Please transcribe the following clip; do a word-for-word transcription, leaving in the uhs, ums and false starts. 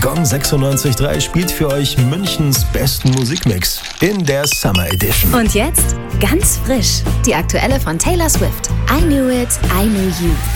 Gong sechsundneunzig Komma drei spielt für euch Münchens besten Musikmix in der Summer Edition. Und jetzt ganz frisch, die aktuelle von Taylor Swift. I Knew It, I Knew You.